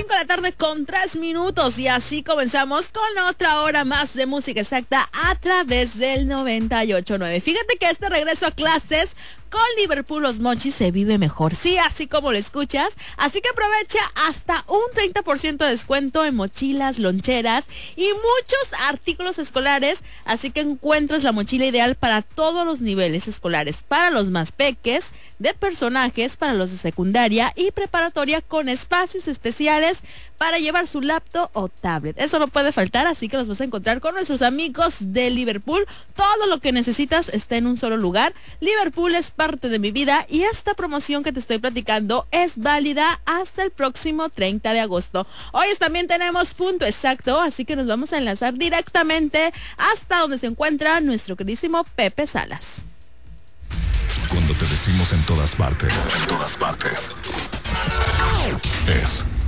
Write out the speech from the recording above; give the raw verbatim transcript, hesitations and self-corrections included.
cinco de la tarde con tres minutos y así comenzamos con otra hora más de música exacta a través del noventa y ocho punto nueve. Fíjate que este regreso a clases con Liverpool Los Mochis se vive mejor, sí, así como lo escuchas. Así que aprovecha hasta un treinta por ciento de descuento en mochilas, loncheras y muchos artículos escolares. Así que encuentras la mochila ideal para todos los niveles escolares, para los más peques, de personajes, para los de secundaria y preparatoria, con espacios especiales para llevar su laptop o tablet. Eso no puede faltar, así que los vas a encontrar con nuestros amigos de Liverpool. Todo lo que necesitas está en un solo lugar. Liverpool es parte de mi vida y esta promoción que te estoy platicando es válida hasta el próximo treinta de agosto. Hoy también tenemos punto exacto, así que nos vamos a enlazar directamente hasta donde se encuentra nuestro queridísimo Pepe Salas. Cuando te decimos en todas partes, en todas partes, es